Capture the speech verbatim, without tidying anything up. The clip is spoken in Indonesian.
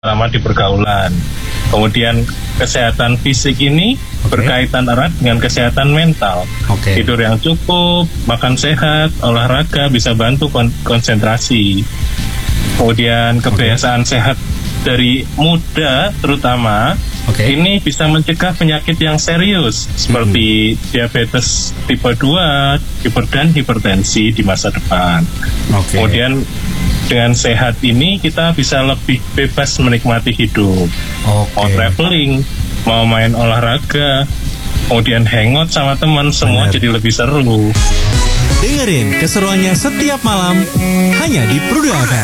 terutama di pergaulan. Kemudian kesehatan fisik ini okay. berkaitan erat dengan kesehatan mental. Okay. Tidur yang cukup, makan sehat, olahraga bisa bantu kon- konsentrasi. Kemudian kebiasaan okay. sehat dari muda terutama okay. ini bisa mencegah penyakit yang serius seperti hmm. diabetes tipe dua, hiper dan hipertensi di masa depan. Okay. Kemudian dengan sehat ini kita bisa lebih bebas menikmati hidup. Okay. Mau traveling, mau main olahraga, kemudian hangout sama teman, semua Bener. Jadi lebih seru. Dengerin keseruannya setiap malam hanya di Pruda F M.